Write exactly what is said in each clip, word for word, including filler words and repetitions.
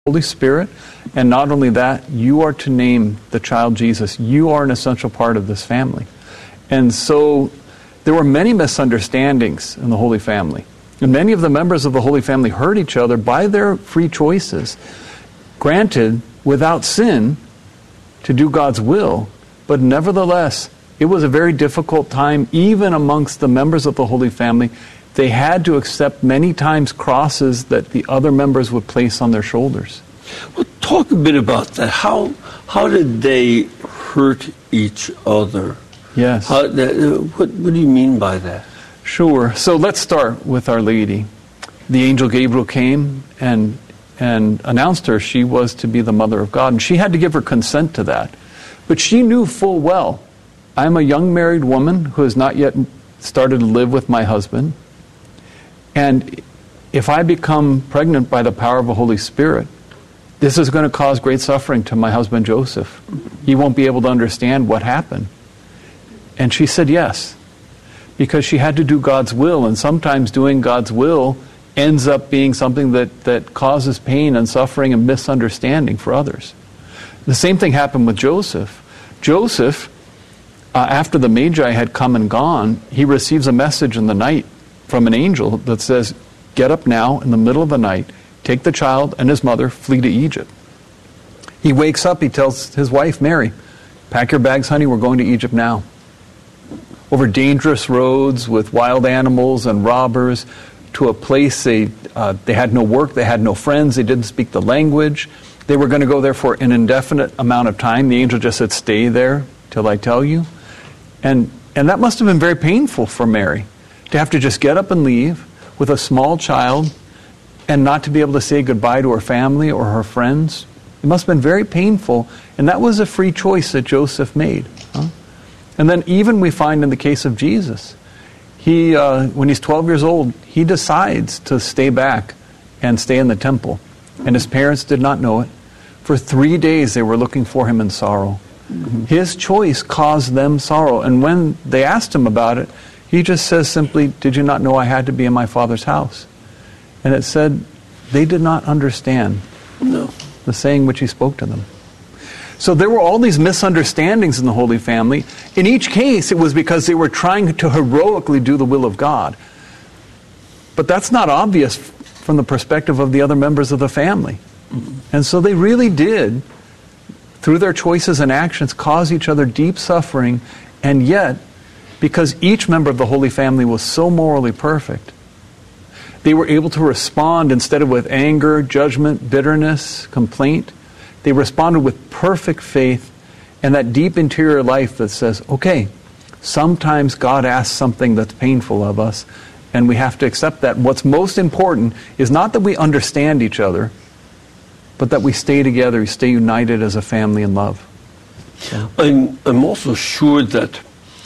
Holy Spirit, and not only that, you are to name the child Jesus. You are an essential part of this family. And so there were many misunderstandings in the Holy Family. And many of the members of the Holy Family hurt each other by their free choices. Granted, without sin, to do God's will, but nevertheless, it was a very difficult time, even amongst the members of the Holy Family. They had to accept many times crosses that the other members would place on their shoulders. Well, talk a bit about that. How how did they hurt each other? Yes. How, that, what, what do you mean by that? Sure. So let's start with Our Lady. The angel Gabriel came and and announced her she was to be the mother of God. And she had to give her consent to that. But she knew full well, I'm a young married woman who has not yet started to live with my husband. And if I become pregnant by the power of the Holy Spirit, this is going to cause great suffering to my husband Joseph. He won't be able to understand what happened. And she said yes, because she had to do God's will, and sometimes doing God's will ends up being something that, that causes pain and suffering and misunderstanding for others. The same thing happened with Joseph. Joseph, uh, after the Magi had come and gone, he receives a message in the night from an angel that says, get up now in the middle of the night, take the child and his mother, flee to Egypt. He wakes up, he tells his wife, Mary, pack your bags, honey, we're going to Egypt now. Over dangerous roads with wild animals and robbers, to a place they, uh, they had no work, they had no friends, they didn't speak the language. They were going to go there for an indefinite amount of time. The angel just said, stay there till I tell you. And, and that must have been very painful for Mary, to have to just get up and leave with a small child and not to be able to say goodbye to her family or her friends. It must have been very painful, and that was a free choice that Joseph made. Huh? And then even we find in the case of Jesus, he, uh, when he's twelve years old, he decides to stay back and stay in the temple. And his parents did not know it. For three days they were looking for him in sorrow. Mm-hmm. His choice caused them sorrow. And when they asked him about it, he just says simply, did you not know I had to be in my Father's house? And it said, they did not understand no. the saying which he spoke to them. So there were all these misunderstandings in the Holy Family. In each case, it was because they were trying to heroically do the will of God. But that's not obvious from the perspective of the other members of the family. Mm-hmm. And so they really did, through their choices and actions, cause each other deep suffering, and yet, because each member of the Holy Family was so morally perfect, they were able to respond instead of with anger, judgment, bitterness, complaint. They responded with perfect faith and that deep interior life that says, okay, sometimes God asks something that's painful of us, and we have to accept that. What's most important is not that we understand each other, but that we stay together, we stay united as a family in love. So. I'm, I'm also sure that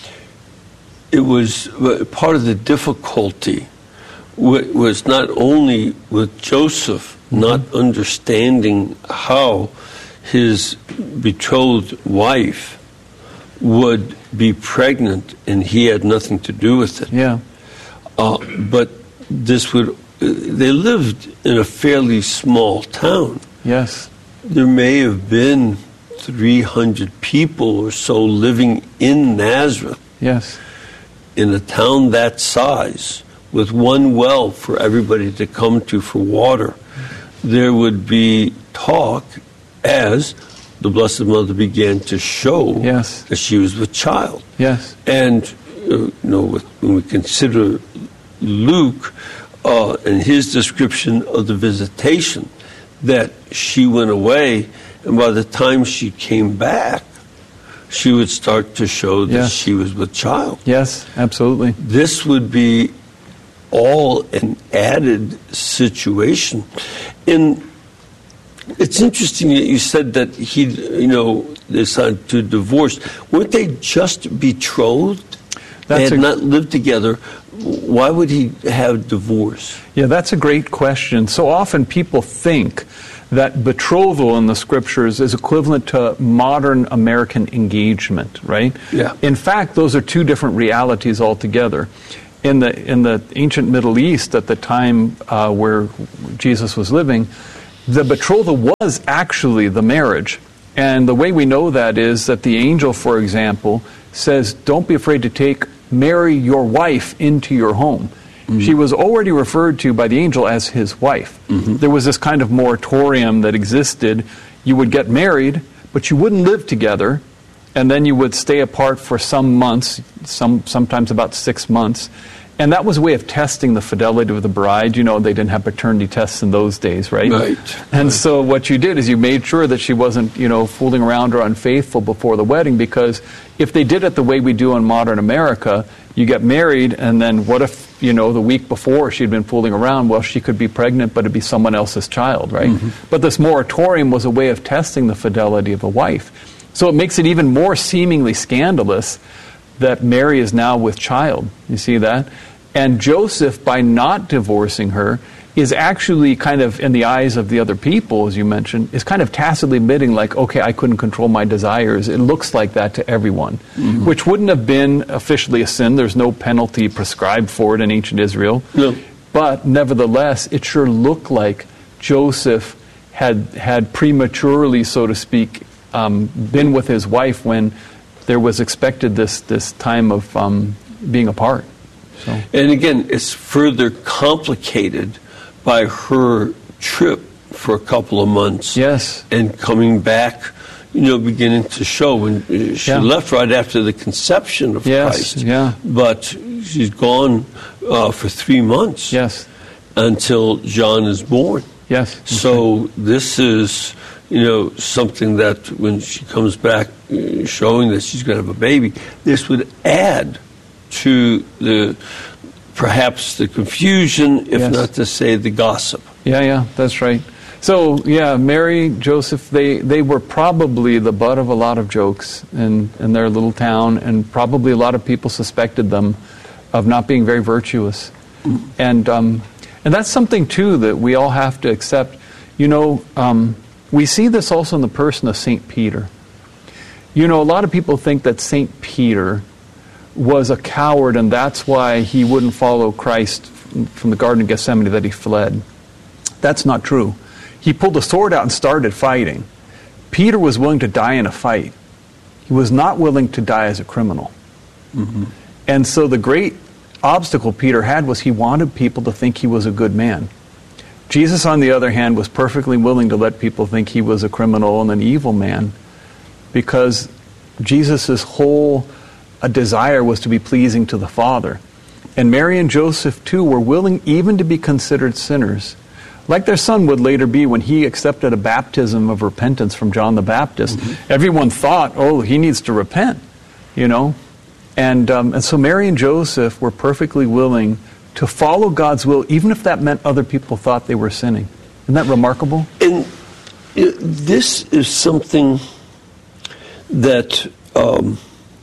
it was part of the difficulty was not only with Joseph mm-hmm. not understanding how his betrothed wife would be pregnant and he had nothing to do with it. Yeah. Uh, but this would, they lived in a fairly small town. Yes. There may have been three hundred people or so living in Nazareth. Yes. In a town that size, with one well for everybody to come to for water, there would be talk as the Blessed Mother began to show yes. that she was with child. Yes. And, uh, you know, when we consider Luke uh, and his description of the visitation, that she went away, and by the time she came back, she would start to show that yes. she was with child. Yes, absolutely. This would be all an added situation. And it's interesting that you said that he, you know, decided to divorce. Weren't they just betrothed? That's they had a, not lived together. Why would he have divorce? Yeah, that's a great question. So often people think that betrothal in the scriptures is equivalent to modern American engagement, right? Yeah. In fact, those are two different realities altogether. In the in the ancient Middle East, at the time uh, where Jesus was living, the betrothal was actually the marriage. And the way we know that is that the angel, for example, says, don't be afraid to take Mary, your wife, into your home. Mm-hmm. She was already referred to by the angel as his wife. Mm-hmm. There was this kind of moratorium that existed. You would get married, but you wouldn't live together, and then you would stay apart for some months, some sometimes about six months. And that was a way of testing the fidelity of the bride. You know, they didn't have paternity tests in those days, right? Right. And right. so what you did is you made sure that she wasn't, you know, fooling around or unfaithful before the wedding, because if they did it the way we do in modern America, you get married, and then what if, you know, the week before she'd been fooling around? Well, she could be pregnant, but it'd be someone else's child, right? Mm-hmm. But this moratorium was a way of testing the fidelity of a wife. So it makes it even more seemingly scandalous that Mary is now with child. You see that? And Joseph, by not divorcing her, is actually kind of, in the eyes of the other people, as you mentioned, is kind of tacitly admitting, like, okay, I couldn't control my desires. It looks like that to everyone, mm-hmm. which wouldn't have been officially a sin. There's no penalty prescribed for it in ancient Israel. No. But nevertheless, it sure looked like Joseph had had prematurely, so to speak, um, been with his wife when there was expected this, this time of um, being apart. So. And again, it's further complicated by her trip for a couple of months. Yes. And coming back, you know, beginning to show. When she yeah. left right after the conception of yes. Christ. Yeah. But she's gone uh, for three months. Yes. Until John is born. Yes. So this is, you know, something that when she comes back uh, showing that she's going to have a baby, this would add to the perhaps the confusion, if yes. not to say the gossip. Yeah, yeah, that's right. So, yeah, Mary, Joseph, they, they were probably the butt of a lot of jokes in, in their little town, and probably a lot of people suspected them of not being very virtuous. Mm. And um, and that's something, too, that we all have to accept. You know, um, we see this also in the person of Saint Peter. You know, a lot of people think that Saint Peter was a coward, and that's why he wouldn't follow Christ from the Garden of Gethsemane, that he fled. That's not true. He pulled a sword out and started fighting. Peter was willing to die in a fight. He was not willing to die as a criminal. Mm-hmm. And so the great obstacle Peter had was he wanted people to think he was a good man. Jesus, on the other hand, was perfectly willing to let people think he was a criminal and an evil man, because Jesus' whole a desire was to be pleasing to the Father. And Mary and Joseph, too, were willing even to be considered sinners, like their son would later be when he accepted a baptism of repentance from John the Baptist. Mm-hmm. Everyone thought, oh, he needs to repent, you know. And, um, and so Mary and Joseph were perfectly willing to follow God's will, even if that meant other people thought they were sinning. Isn't that remarkable? And you know, this is something that... Um,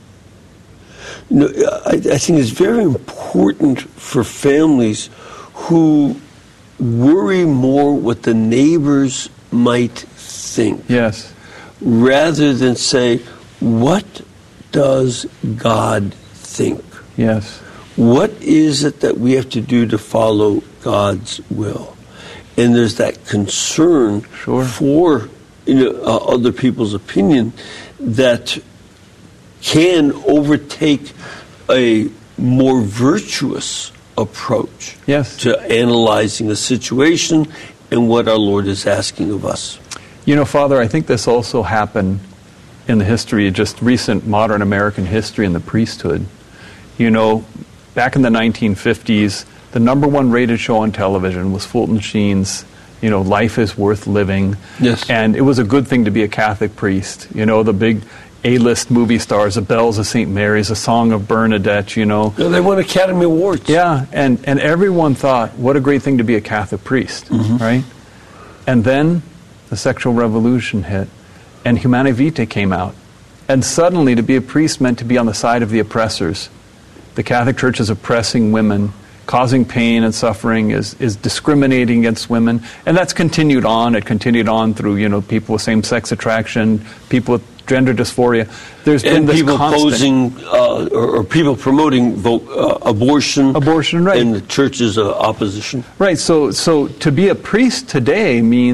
You know, I, I think it's very important for families who worry more what the neighbors might think. Yes. Rather than say, what does God think? Yes. What is it that we have to do to follow God's will? And there's that concern sure. for you know, uh, other people's opinion that can overtake a more virtuous approach yes. to analyzing a situation and what our Lord is asking of us. You know, Father, I think this also happened in the history, just recent modern American history in the priesthood. You know, back in the nineteen fifties, the number one rated show on television was Fulton Sheen's, you know, Life is Worth Living. Yes. And it was a good thing to be a Catholic priest. You know, the big A-list movie stars, The Bells of Saint Mary's, A Song of Bernadette, you know. Yeah, they won Academy Awards. Yeah, and, and everyone thought, what a great thing to be a Catholic priest, mm-hmm. right? And then the sexual revolution hit, and Humanae Vitae came out. And suddenly, to be a priest meant to be on the side of the oppressors. The Catholic Church is oppressing women, causing pain and suffering, is, is discriminating against women. And that's continued on. It continued on through, you know, people with same-sex attraction, people with gender dysphoria. There's been and this people constant, posing uh, or, or people promoting vote, uh, abortion, abortion, right? And the church's uh, opposition. Right. So, so to be a priest today means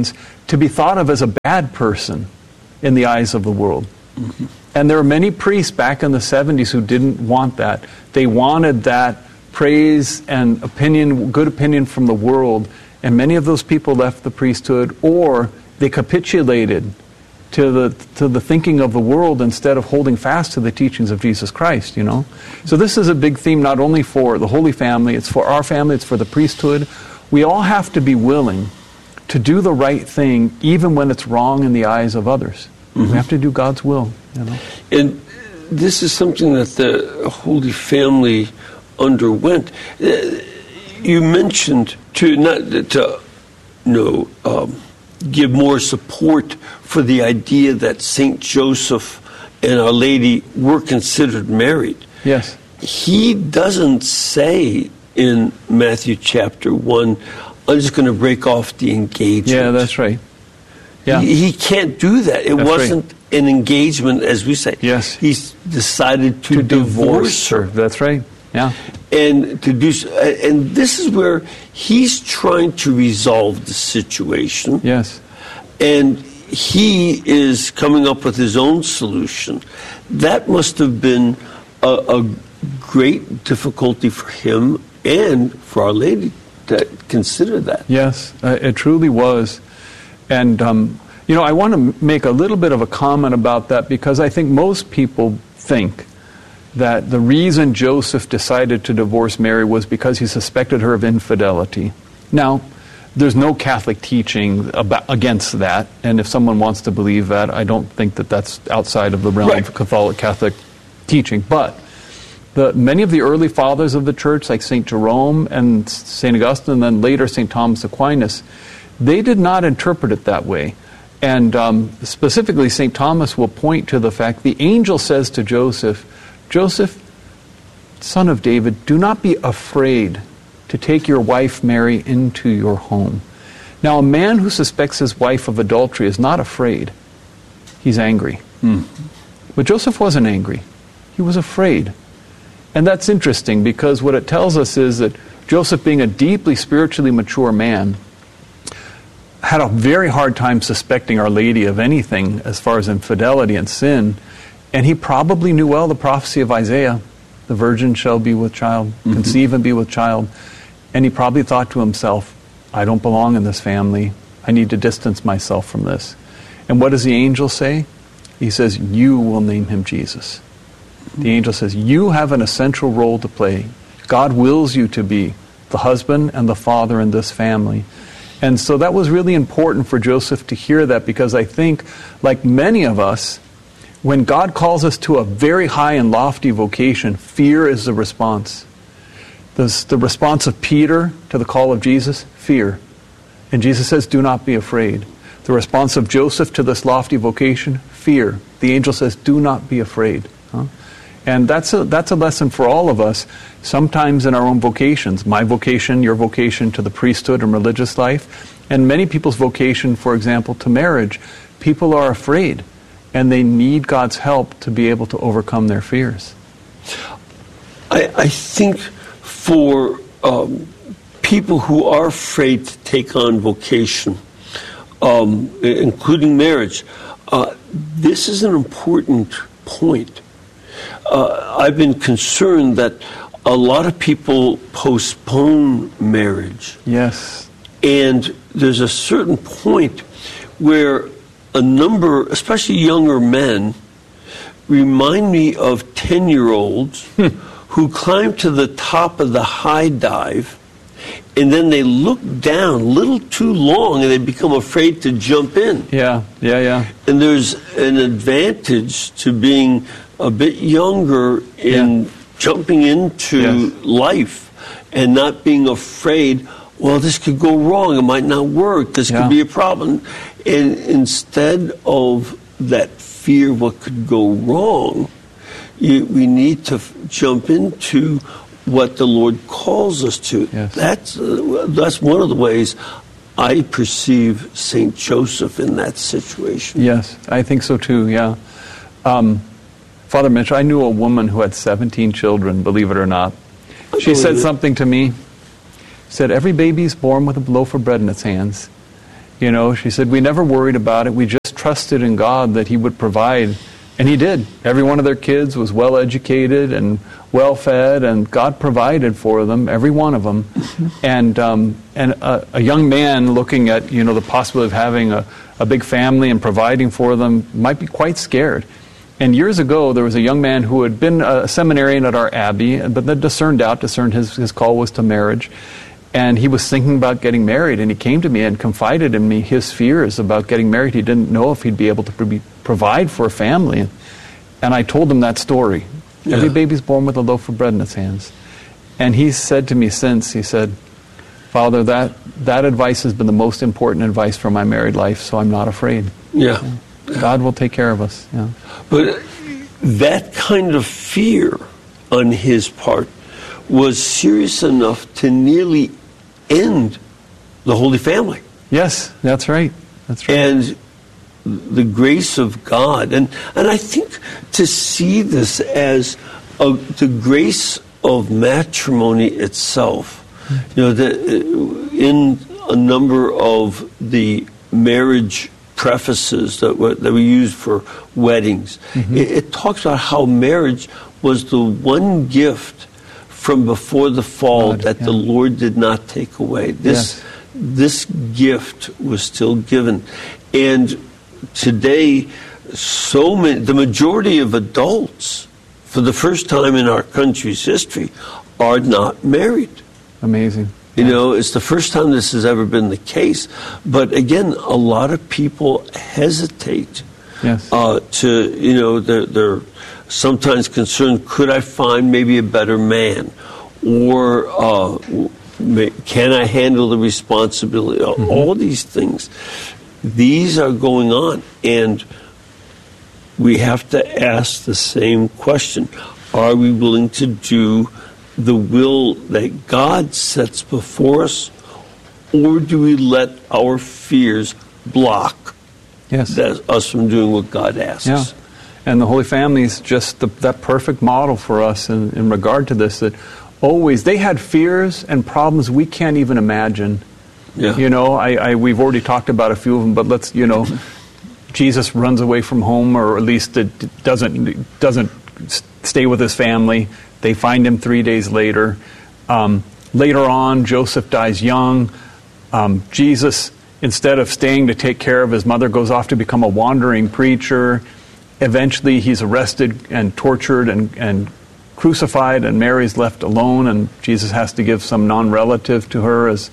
to be thought of as a bad person in the eyes of the world. Mm-hmm. And there were many priests back in the seventies who didn't want that. They wanted that praise and opinion, good opinion from the world, and many of those people left the priesthood, or they capitulated to the to the thinking of the world instead of holding fast to the teachings of Jesus Christ, you know. So this is a big theme not only for the Holy Family, it's for our family, it's for the priesthood. We all have to be willing to do the right thing even when it's wrong in the eyes of others. Mm-hmm. We have to do God's will, you know. And this is something that the Holy Family underwent. You mentioned to not to you know um, give more support for the idea that Saint Joseph and Our Lady were considered married. Yes. He doesn't say in Matthew chapter one, I'm just going to break off the engagement. Yeah, that's right. Yeah. He, he can't do that. It that's wasn't right. an engagement, as we say. Yes. He's decided to, to divorce, divorce her. That's right. Yeah. And to do, and this is where he's trying to resolve the situation. Yes. And he is coming up with his own solution. That must have been a, a great difficulty for him and for Our Lady to consider that. Yes, uh, it truly was. And, um, you know, I want to make a little bit of a comment about that because I think most people think that the reason Joseph decided to divorce Mary was because he suspected her of infidelity. Now, there's no Catholic teaching about, against that, and if someone wants to believe that, I don't think that that's outside of the realm right. of Catholic Catholic teaching. But the, many of the early fathers of the church, like Saint Jerome and Saint Augustine, and then later Saint Thomas Aquinas, they did not interpret it that way. And um, specifically, Saint Thomas will point to the fact the angel says to Joseph, Joseph, son of David, do not be afraid to take your wife Mary into your home. Now, a man who suspects his wife of adultery is not afraid. He's angry. Mm. But Joseph wasn't angry. He was afraid. And that's interesting because what it tells us is that Joseph, being a deeply spiritually mature man, had a very hard time suspecting Our Lady of anything as far as infidelity and sin. And he probably knew well the prophecy of Isaiah, the virgin shall be with child, mm-hmm. conceive and be with child. And he probably thought to himself, I don't belong in this family. I need to distance myself from this. And what does the angel say? He says, you will name him Jesus. Mm-hmm. The angel says, you have an essential role to play. God wills you to be the husband and the father in this family. And so that was really important for Joseph to hear that because I think, like many of us, when God calls us to a very high and lofty vocation, fear is the response. The, the response of Peter to the call of Jesus, fear. And Jesus says, do not be afraid. The response of Joseph to this lofty vocation, fear. The angel says, do not be afraid. Huh? And that's a, that's a lesson for all of us, sometimes in our own vocations. My vocation, your vocation to the priesthood and religious life, and many people's vocation, for example, to marriage. People are afraid. And they need God's help to be able to overcome their fears. I, I think for um, people who are afraid to take on vocation, um, including marriage, uh, this is an important point. Uh, I've been concerned that a lot of people postpone marriage. Yes. And there's a certain point where a number, especially younger men, remind me of ten-year-olds who climb to the top of the high dive, and then they look down a little too long, and they become afraid to jump in. Yeah, yeah, yeah. And there's an advantage to being a bit younger in yeah. jumping into yes. life and not being afraid, well, this could go wrong. It might not work. This yeah. could be a problem. And instead of that fear of what could go wrong, you, we need to f- jump into what the Lord calls us to. Yes. That's uh, that's one of the ways I perceive Saint Joseph in that situation. Yes, I think so too, yeah. Um, Father Mitch, I knew a woman who had seventeen children, believe it or not. She said something to me. She said, every baby is born with a loaf of bread in its hands. You know, she said, we never worried about it. We just trusted in God that He would provide. And He did. Every one of their kids was well educated and well fed, and God provided for them, every one of them. And um, and a, a young man looking at, you know, the possibility of having a, a big family and providing for them might be quite scared. And years ago, there was a young man who had been a seminarian at our abbey, but then discerned out, discerned his, his call was to marriage. And he was thinking about getting married, and he came to me and confided in me his fears about getting married. He didn't know if he'd be able to pro- provide for a family. And I told him that story. Yeah. Every baby's born with a loaf of bread in its hands. And he said to me since, he said, Father, that, that advice has been the most important advice for my married life, so I'm not afraid. Yeah. yeah. God will take care of us. Yeah. But that kind of fear on his part was serious enough to nearly end the Holy Family. Yes, that's right. That's right. And the grace of God, and and I think to see this as a, the grace of matrimony itself. You know, the, in a number of the marriage prefaces that were, that we used for weddings, mm-hmm. it, it talks about how marriage was the one gift from before the fall God, that yeah. the Lord did not take away. This yes. this gift was still given. And today, so many, the majority of adults, for the first time in our country's history, are not married. Amazing. You yeah. know, it's the first time this has ever been the case. But again, a lot of people hesitate yes. uh, to, you know, they're, they're sometimes concerned, could I find maybe a better man? Or uh, may, can I handle the responsibility? Mm-hmm. All these things. These are going on. And we have to ask the same question. Are we willing to do the will that God sets before us? Or do we let our fears block yes. that, us from doing what God asks? Yeah. And the Holy Family is just the, that perfect model for us in, in regard to this, that always, they had fears and problems we can't even imagine. Yeah. You know, I, I we've already talked about a few of them, but let's, you know, Jesus runs away from home, or at least it doesn't, doesn't stay with his family. They find him three days later. Um, later on, Joseph dies young. Um, Jesus, instead of staying to take care of his mother, goes off to become a wandering preacher. Eventually, he's arrested and tortured and, and crucified, and Mary's left alone, and Jesus has to give some non-relative to her as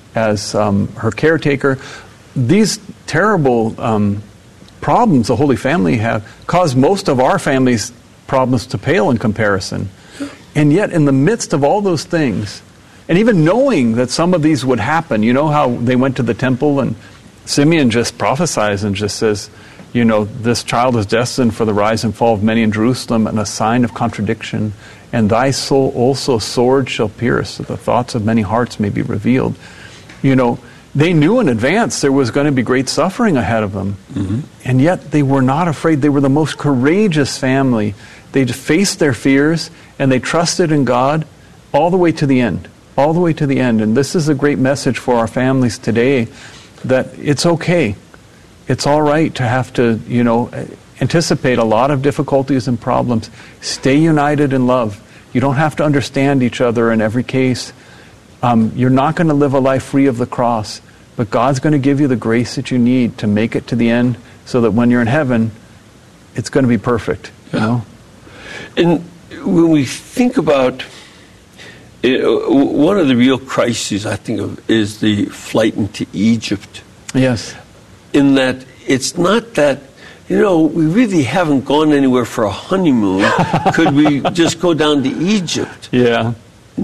as um, her caretaker. These terrible um, problems the Holy Family have caused most of our family's problems to pale in comparison. And yet, in the midst of all those things, and even knowing that some of these would happen, you know how they went to the temple and Simeon just prophesies and just says, you know, this child is destined for the rise and fall of many in Jerusalem, and a sign of contradiction. And thy soul also sword shall pierce, so the thoughts of many hearts may be revealed. You know, they knew in advance there was going to be great suffering ahead of them. Mm-hmm. And yet they were not afraid. They were the most courageous family. They faced their fears, and they trusted in God all the way to the end. All the way to the end. And this is a great message for our families today, that it's okay. It's all right to have to, you know, anticipate a lot of difficulties and problems. Stay united in love. You don't have to understand each other in every case. Um, you're not going to live a life free of the cross, but God's going to give you the grace that you need to make it to the end, so that when you're in heaven, it's going to be perfect. You yeah. know? And when we think about it, one of the real crises I think of is the flight into Egypt. Yes. In that it's not that, you know, we really haven't gone anywhere for a honeymoon. Could we just go down to Egypt? Yeah.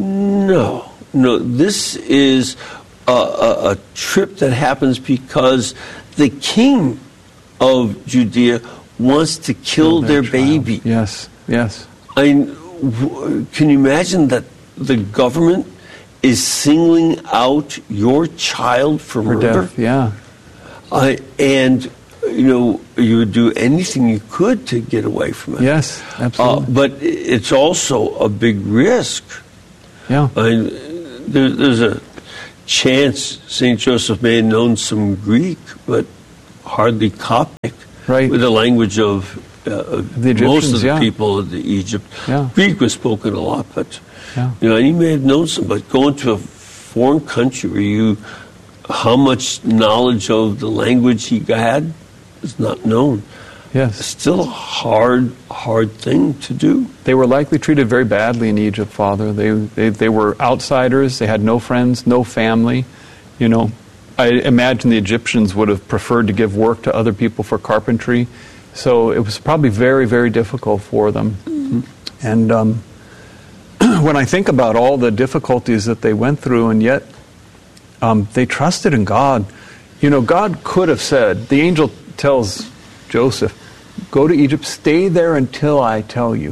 No. No, this is a, a, a trip that happens because the king of Judea wants to kill their, their baby. Yes, yes. I, w- can you imagine that the government is singling out your child for, for murder? Death, yeah. Uh, and, you know, you would do anything you could to get away from it. Yes, absolutely. Uh, but it's also a big risk. Yeah. I mean, there, there's a chance Saint Joseph may have known some Greek, but hardly Coptic, right. with the language of, uh, of the most of the yeah. people of the Egypt. Yeah. Greek was spoken a lot, but yeah. you know, he may have known some. But going to a foreign country where you, how much knowledge of the language he had is not known. Yes. It's still a hard, hard thing to do. They were likely treated very badly in Egypt, Father. They, they they were outsiders. They had no friends, no family. You know, I imagine the Egyptians would have preferred to give work to other people for carpentry. So it was probably very, very difficult for them. Mm-hmm. And um, when I think about all the difficulties that they went through, and yet um, they trusted in God. You know, God could have said, the angel tells Joseph, go to Egypt, stay there until I tell you.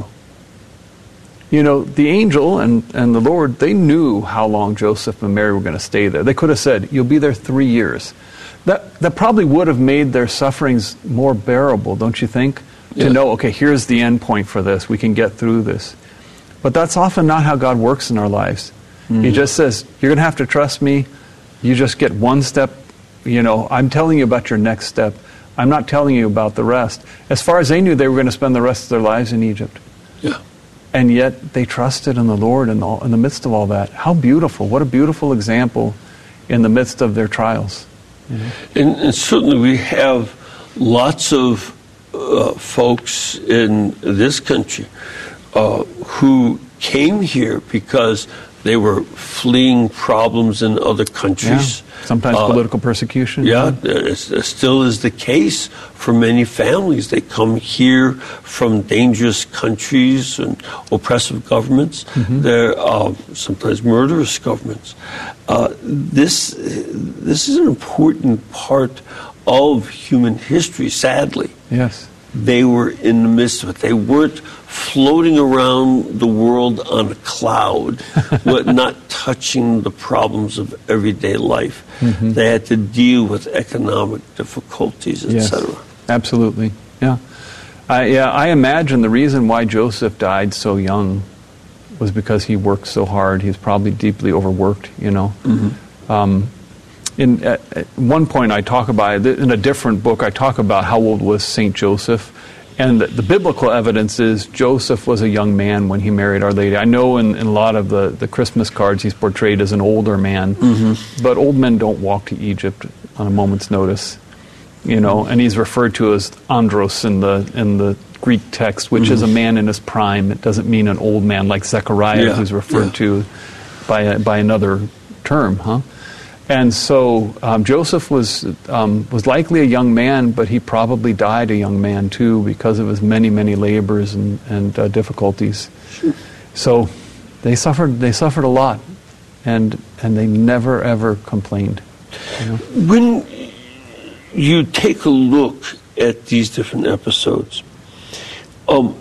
You know, the angel and, and the Lord, they knew how long Joseph and Mary were going to stay there. They could have said, you'll be there three years. That that probably would have made their sufferings more bearable, don't you think? Yeah. To know, okay, here's the end point for this. We can get through this. But that's often not how God works in our lives. Mm-hmm. He just says, you're going to have to trust me. You just get one step. You know, I'm telling you about your next step. I'm not telling you about the rest. As far as they knew, they were going to spend the rest of their lives in Egypt. Yeah. And yet they trusted in the Lord in, all, in the midst of all that. How beautiful. What a beautiful example in the midst of their trials. You know? and, and certainly we have lots of uh, folks in this country uh, who came here because they were fleeing problems in other countries. Yeah. Sometimes uh, political persecution. Yeah, it still is the case for many families. They come here from dangerous countries and oppressive governments. Mm-hmm. They're uh, sometimes murderous governments. Uh, this this is an important part of human history, sadly. Yes. They were in the midst of it. They weren't floating around the world on a cloud, but not touching the problems of everyday life. Mm-hmm. They had to deal with economic difficulties, et yes, cetera. Absolutely, yeah. I, yeah. I imagine the reason why Joseph died so young was because he worked so hard. He was probably deeply overworked, you know. Mm-hmm. Um, in, at, at one point I talk about, in a different book, I talk about how old was Saint Joseph. And the, the biblical evidence is Joseph was a young man when he married Our Lady. I know in, in a lot of the, the Christmas cards he's portrayed as an older man, mm-hmm. but old men don't walk to Egypt on a moment's notice, you know. And he's referred to as andros in the in the Greek text, which mm-hmm. is a man in his prime. It doesn't mean an old man like Zechariah, yeah. who's referred yeah. to by a, by another term, huh? And so um, Joseph was um, was likely a young man, but he probably died a young man too because of his many, many labors and, and uh, difficulties. Sure. So they suffered they suffered a lot, and and they never ever complained. You know? When you take a look at these different episodes, um,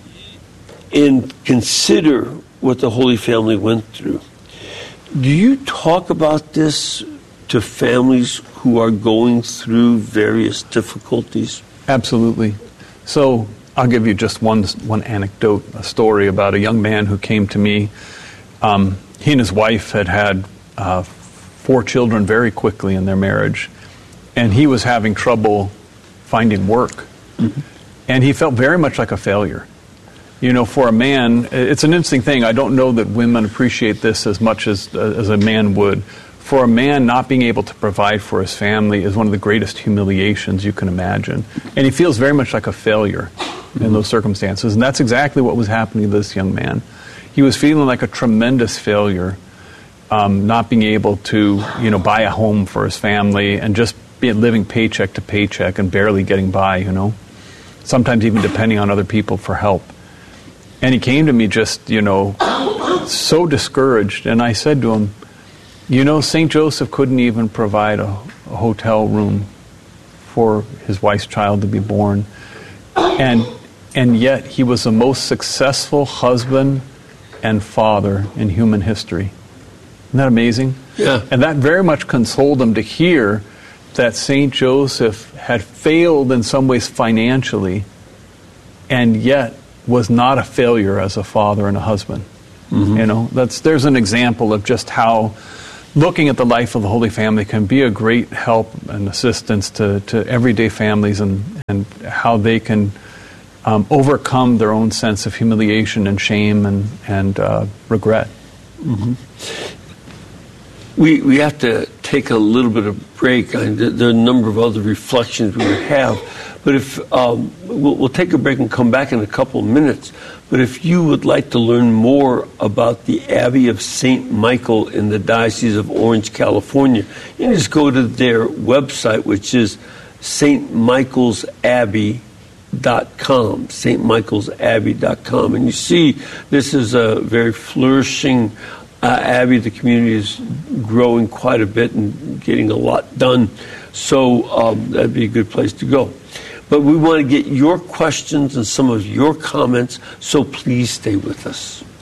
and consider what the Holy Family went through, do you talk about this to families who are going through various difficulties? Absolutely. So I'll give you just one one anecdote, a story about a young man who came to me. Um, he and his wife had had uh, four children very quickly in their marriage, and he was having trouble finding work. Mm-hmm. And he felt very much like a failure. You know, for a man, it's an interesting thing. I don't know that women appreciate this as much as as a man would. For a man, not being able to provide for his family is one of the greatest humiliations you can imagine. And he feels very much like a failure mm-hmm. in those circumstances. And that's exactly what was happening to this young man. He was feeling like a tremendous failure, um, not being able to, you know, buy a home for his family and just be living paycheck to paycheck and barely getting by, you know. Sometimes even depending on other people for help. And he came to me just, you know, so discouraged. And I said to him, you know, Saint Joseph couldn't even provide a, a hotel room for his wife's child to be born. And and yet he was the most successful husband and father in human history. Isn't that amazing? Yeah. And that very much consoled him to hear that Saint Joseph had failed in some ways financially, and yet was not a failure as a father and a husband. Mm-hmm. You know, that's there's an example of just how looking at the life of the Holy Family can be a great help and assistance to, to everyday families and, and how they can um, overcome their own sense of humiliation and shame and, and uh, regret. Mm-hmm. We we have to take a little bit of break. I, there are a number of other reflections we would have, but if um, we'll, we'll take a break and come back in a couple of minutes. But if you would like to learn more about the Abbey of Saint Michael in the Diocese of Orange, California, you can just go to their website, which is S T Michael's Abbey dot com, S T Michael's Abbey dot com, and you see this is a very flourishing Uh, Abbey. The community is growing quite a bit and getting a lot done, so um, that'd be a good place to go. But we want to get your questions and some of your comments, so please stay with us.